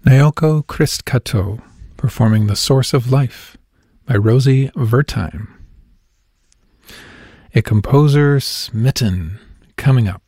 Naoko Christkato performing The Source of Life by Rosie Wertheim. A composer smitten coming up.